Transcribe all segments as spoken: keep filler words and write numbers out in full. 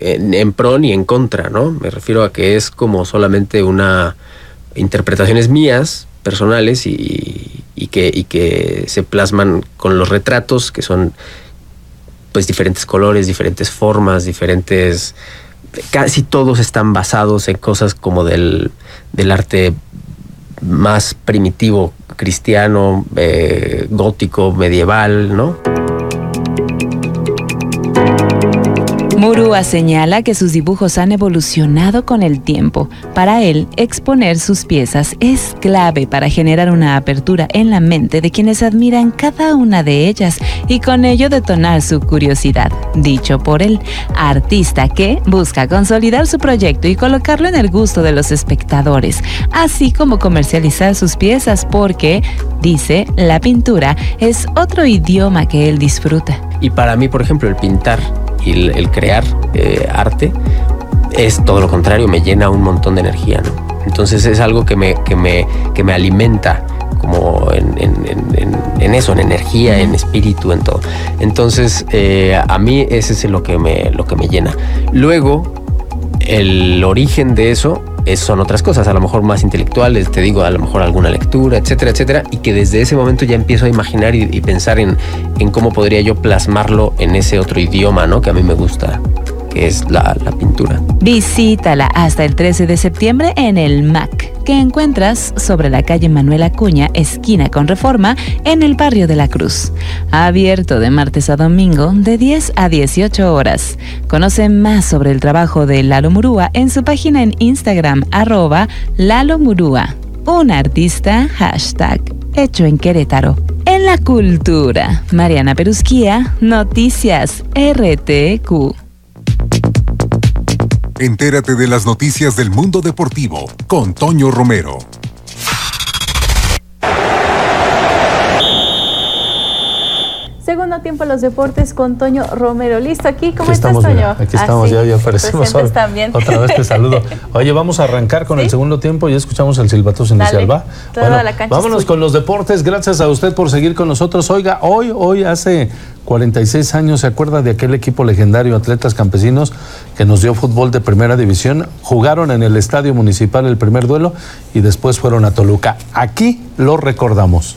en, en pro ni en contra, ¿no? Me refiero a que es como solamente una interpretaciones mías, personales, y, y, que, y que se plasman con los retratos, que son pues diferentes colores, diferentes formas, diferentes... Casi todos están basados en cosas como del, del arte más primitivo, cristiano, eh, gótico, medieval, ¿no? Murúa señala que sus dibujos han evolucionado con el tiempo. Para él, exponer sus piezas es clave para generar una apertura en la mente de quienes admiran cada una de ellas y con ello detonar su curiosidad. Dicho por él, artista que busca consolidar su proyecto y colocarlo en el gusto de los espectadores, así como comercializar sus piezas porque, dice, la pintura es otro idioma que él disfruta. Y para mí, por ejemplo, el pintar y el, el crear eh, arte es todo lo contrario, me llena un montón de energía, ¿no? Entonces es algo que me, que me, que me alimenta como en, en, en, en eso, en energía, en espíritu, en todo. Entonces eh, a mí ese es lo que me, lo que me llena. Luego, el origen de eso es, son otras cosas, a lo mejor más intelectuales, te digo, a lo mejor alguna lectura, etcétera, etcétera, y que desde ese momento ya empiezo a imaginar y, y pensar en, en cómo podría yo plasmarlo en ese otro idioma, ¿no? Que a mí me gusta, que es la, la pintura. Visítala hasta el trece de septiembre en el M A C, que encuentras sobre la calle Manuel Acuña, esquina con Reforma, en el barrio de la Cruz. Abierto de martes a domingo, de diez a dieciocho horas. Conoce más sobre el trabajo de Lalo Murúa en su página en Instagram, arroba Lalo Murúa. Un artista, hashtag, hecho en Querétaro. En la cultura, Mariana Perusquía, Noticias R T Q. Entérate de las noticias del mundo deportivo con Toño Romero. Segundo tiempo en los deportes con Toño Romero. ¿Listo aquí? ¿Cómo aquí estás, estamos, Toño? Mira, aquí estamos, ah, ya, ya aparecimos. Hoy, también. Otra vez te saludo. Oye, vamos a arrancar con ¿Sí? el segundo tiempo. Ya escuchamos el silbatazo inicial, ¿va? Bueno, la cancha vámonos con los deportes. Gracias a usted por seguir con nosotros. Oiga, hoy, hoy hace cuarenta y seis años, ¿se acuerda de aquel equipo legendario, Atletas Campesinos, que nos dio fútbol de primera división? Jugaron en el Estadio Municipal el primer duelo y después fueron a Toluca. Aquí lo recordamos.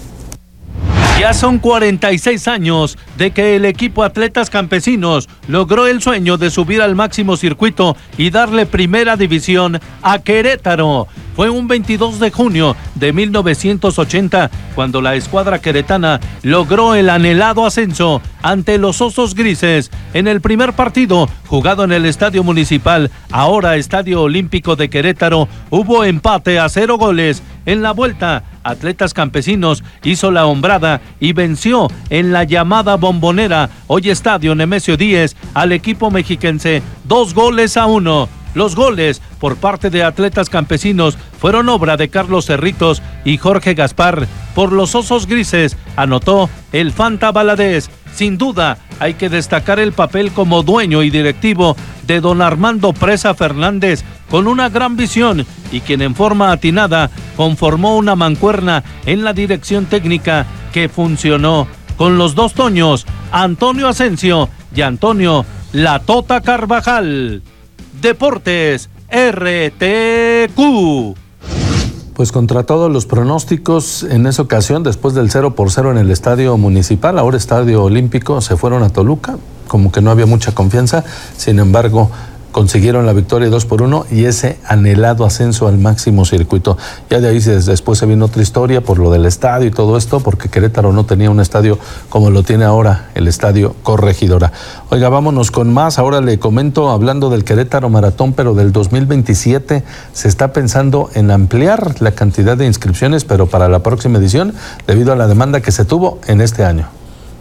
Ya son cuarenta y seis años de que el equipo Atletas Campesinos logró el sueño de subir al máximo circuito y darle primera división a Querétaro. Fue un veintidós de junio de mil novecientos ochenta cuando la escuadra queretana logró el anhelado ascenso ante los Osos Grises. En el primer partido, jugado en el Estadio Municipal, ahora Estadio Olímpico de Querétaro, hubo empate a cero goles. En la vuelta, Atletas Campesinos hizo la hombrada y venció en la llamada Bombonera, hoy Estadio Nemesio Díez, al equipo mexiquense, dos goles a uno. Los goles por parte de Atletas Campesinos fueron obra de Carlos Cerritos y Jorge Gaspar. Por los Osos Grises anotó el Fanta Valadez. Sin duda, hay que destacar el papel como dueño y directivo de don Armando Presa Fernández, con una gran visión y quien en forma atinada conformó una mancuerna en la dirección técnica que funcionó con los dos Toños, Antonio Asensio y Antonio La Tota Carvajal. Deportes R T Q. Pues contra todos los pronósticos, en esa ocasión, después del cero por cero en el Estadio Municipal, ahora Estadio Olímpico, se fueron a Toluca, como que no había mucha confianza. Sin embargo, consiguieron la victoria dos por uno y ese anhelado ascenso al máximo circuito. Ya de ahí después se vino otra historia por lo del estadio y todo esto, porque Querétaro no tenía un estadio como lo tiene ahora el Estadio Corregidora. Oiga, vámonos con más. Ahora le comento, hablando del Querétaro Maratón, pero del dos mil veintisiete, se está pensando en ampliar la cantidad de inscripciones, pero para la próxima edición, debido a la demanda que se tuvo en este año.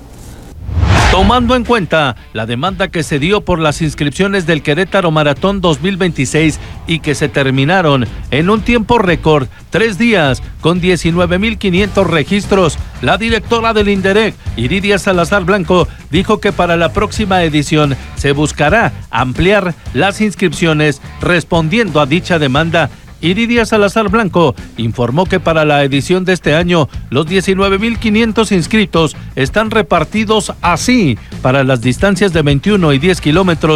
Tomando en cuenta la demanda que se dio por las inscripciones del Querétaro Maratón dos mil veintiséis y que se terminaron en un tiempo récord, tres días, con diecinueve mil quinientos registros, la directora del INDEREC, Iridia Salazar Blanco, dijo que para la próxima edición se buscará ampliar las inscripciones respondiendo a dicha demanda. Iridia Salazar Blanco informó que para la edición de este año los diecinueve mil quinientos inscritos están repartidos así: para las distancias de veintiuno y diez kilómetros